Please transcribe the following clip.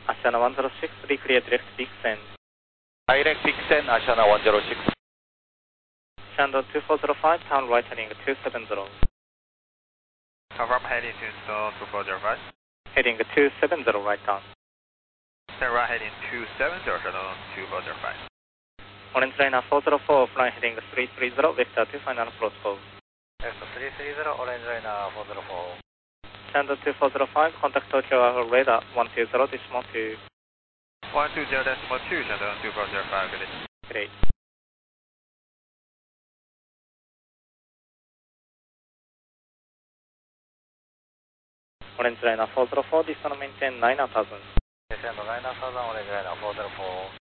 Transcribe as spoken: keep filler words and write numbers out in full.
Asiana one zero six, reclear direct descent. Direct descent, Asiana one zero six. Shandong two four zero five, town right heading two seven zero. Confirm heading to Stone two four zero five. Heading two seven zero right down. Turn right heading two seven zero, Stone two four zero five. Orange Liner four zero four, flying heading three three zero, vector two final approach call. Vector three three zero, Orange Liner four zero four. Shandong two four zero five, contact Tokyo radar one two zero decimal two. one two zero decimal two, Shandong two four zero five, good day. Great. Orange Liner four zero four, descend maintain nine thousand. Descend nine thousand, Orange Liner four zero four.